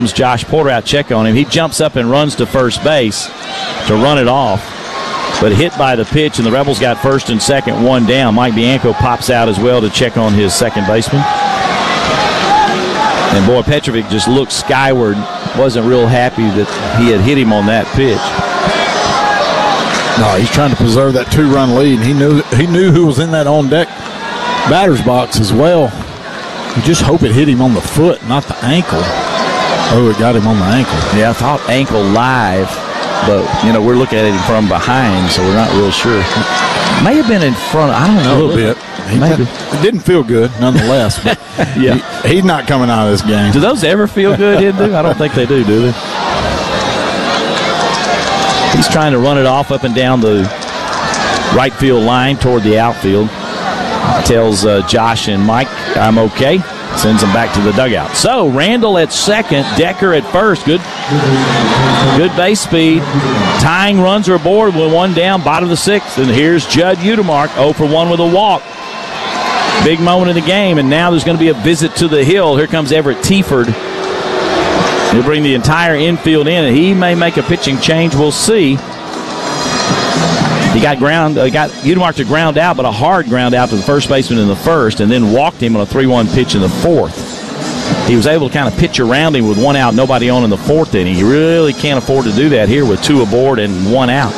Josh Porter out check on him. He jumps up and runs to first base to run it off, but hit by the pitch, and the Rebels got first and second, one down. Mike Bianco pops out as well to check on his second baseman. And boy, Petrovic just looked skyward. Wasn't real happy that he had hit him on that pitch. No, he's trying to preserve that 2-run lead. He knew who was in that on-deck batter's box as well. You just hope it hit him on the foot, not the ankle. Oh, it got him on the ankle. Yeah, I thought ankle live, but, we're looking at it from behind, so we're not real sure. May have been in front. I don't know. A little bit. Maybe. It didn't feel good, nonetheless. But yeah, he's not coming out of this game. Do those ever feel good, Hindu? I don't think they do they? He's trying to run it off up and down the right field line toward the outfield. Tells Josh and Mike, I'm okay. Sends him back to the dugout. So Randall at second, Decker at first. Good base speed. Tying runs are aboard with one down, bottom of the sixth. And here's Judd Udemark, 0 for 1 with a walk. Big moment in the game, and now there's going to be a visit to the hill. Here comes Everett Tieford. He'll bring the entire infield in, and he may make a pitching change. We'll see. He got Udemark to ground out, but a hard ground out to the first baseman in the first, and then walked him on a 3-1 pitch in the fourth. He was able to kind of pitch around him with one out, nobody on in the fourth inning. He really can't afford to do that here with 2 aboard and 1 out.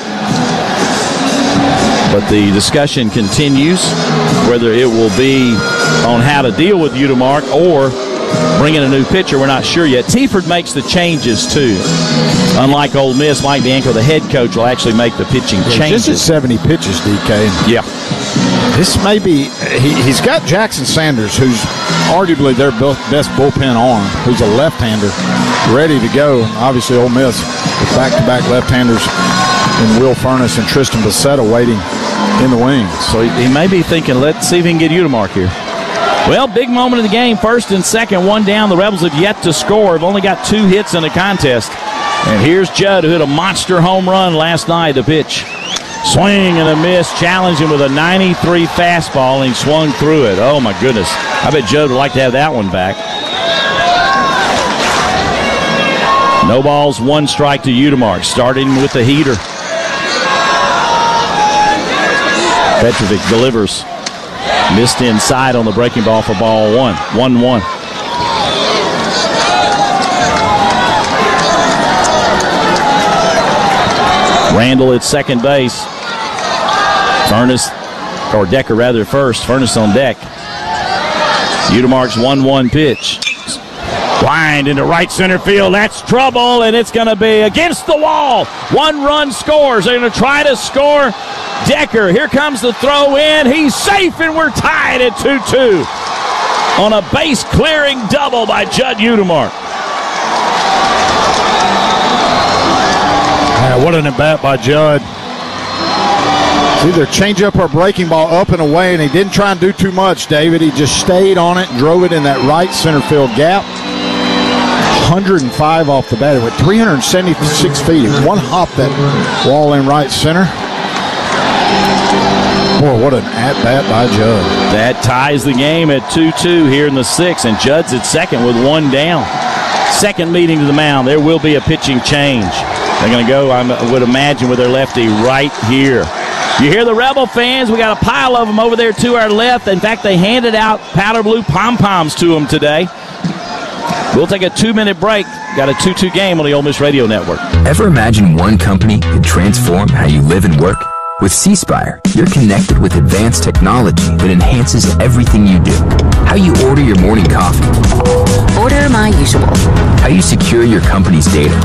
But the discussion continues, whether it will be on how to deal with Udemark or bring in a new pitcher. We're not sure yet. Tieford makes the changes, too. Unlike Ole Miss, Mike Bianco, the head coach, will actually make the pitching changes. This is 70 pitches, DK. Yeah. This may be he's got Jackson Sanders, who's arguably their best bullpen arm, who's a left-hander, ready to go. Obviously, Ole Miss with back-to-back left-handers in Will Furnace and Tristan Bassetta waiting in the wings. So he may be thinking, let's see if he can get Udemark here. Well, big moment of the game. First and second, one down. The Rebels have yet to score. Have only got 2 hits in the contest. And here's Judd, who hit a monster home run last night to pitch. Swing and a miss. Challenged him with a 93 fastball, and he swung through it. Oh, my goodness. I bet Judd would like to have that one back. No balls, 1 strike to Udemark. Starting with the heater. Petrovic delivers. Missed inside on the breaking ball for ball 1. 1-1. Randall at second base. Furnace, or Decker rather, first. Furnace on deck. Udemark's 1-1 pitch. Blind into right center field. That's trouble, and it's going to be against the wall. 1 run scores. They're going to try to score. Decker, here comes the throw in. He's safe, and we're tied at 2-2 on a base-clearing double by Judd Udemark. What an at-bat by Judd. It's either change up or breaking ball up and away, and he didn't try and do too much, David. He just stayed on it and drove it in that right center field gap. 105 off the bat. It went 376 feet. One hop that wall in right center. Boy, what an at-bat by Judd. That ties the game at 2-2 here in the 6th, and Judd's at second with 1 down. Second meeting to the mound. There will be a pitching change. They're going to go, I would imagine, with their lefty right here. You hear the Rebel fans? We got a pile of them over there to our left. In fact, they handed out powder blue pom-poms to them today. We'll take a 2-minute break. Got a 2-2 game on the Ole Miss Radio Network. Ever imagine one company could transform how you live and work? With C-Spire, you're connected with advanced technology that enhances everything you do. How you order your morning coffee. Order my usual. How you secure your company's data.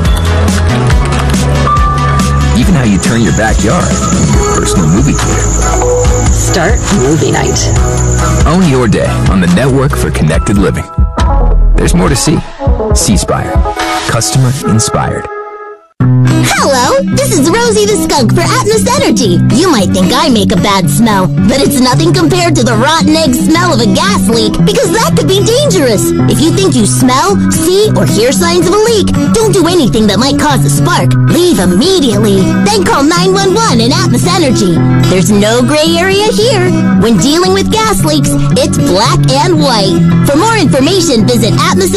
Even how you turn your backyard into your personal movie theater. Start movie night. Own your day on the network for connected living. There's more to see. C-Spire. Customer inspired. Hello, this is Rosie the Skunk for Atmos Energy. You might think I make a bad smell, but it's nothing compared to the rotten egg smell of a gas leak, because that could be dangerous. If you think you smell, see, or hear signs of a leak, don't do anything that might cause a spark. Leave immediately. Then call 911 and Atmos Energy. There's no gray area here. When dealing with gas leaks, it's black and white. For more information, visit Atmos